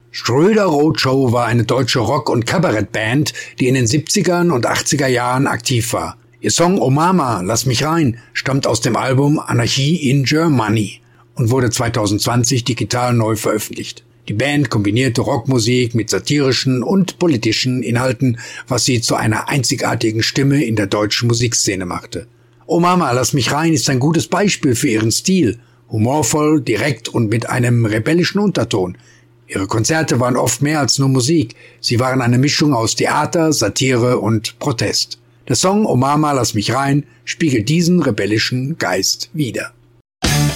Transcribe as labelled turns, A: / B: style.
A: Schröder Roadshow war eine deutsche Rock- und Kabarettband, die in den 70er und 80er Jahren aktiv war. Ihr Song Oh Mama, lass mich rein stammt aus dem Album Anarchie in Germany und wurde 2020 digital neu veröffentlicht. Die Band kombinierte Rockmusik mit satirischen und politischen Inhalten, was sie zu einer einzigartigen Stimme in der deutschen Musikszene machte. Oh Mama, lass mich rein ist ein gutes Beispiel für ihren Stil. Humorvoll, direkt und mit einem rebellischen Unterton. Ihre Konzerte waren oft mehr als nur Musik. Sie waren eine Mischung aus Theater, Satire und Protest. Der Song Oh Mama, lass mich rein spiegelt diesen rebellischen Geist wider.